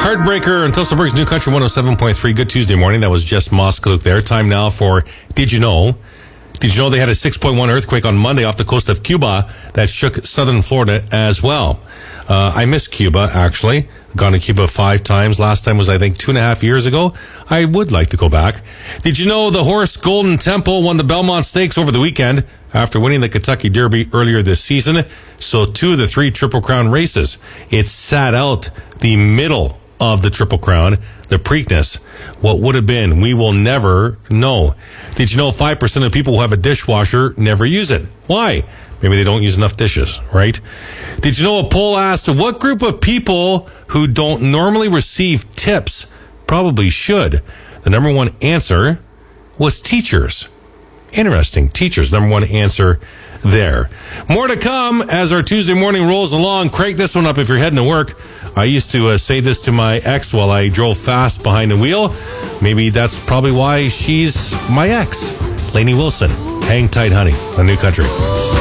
Heartbreaker and Tilsonburg's New Country 107.3. Good Tuesday morning. That was Jess Moskaluk there. Time now for Did You Know? Did you know they had a 6.1 earthquake on Monday off the coast of Cuba that shook southern Florida as well? I miss Cuba, actually. Gone to Cuba 5 times. Last time was, I think, 2.5 years ago. I would like to go back. Did you know the horse Golden Temple won the Belmont Stakes over the weekend after winning the Kentucky Derby earlier this season? So 2 of the 3 Triple Crown races. It sat out the middle of the Triple Crown, the Preakness. What would have been, we will never know. Did you know 5% of people who have a dishwasher never use it? Why? Maybe they don't use enough dishes, right? Did you know a poll asked what group of people who don't normally receive tips probably should? The number one answer was teachers. Interesting. Teachers, number one answer there. More to come as our Tuesday morning rolls along. Crank this one up if you're heading to work. I used to say this to my ex while I drove fast behind the wheel. Maybe that's probably why she's my ex. Lainey Wilson. Hang tight, honey, on New Country.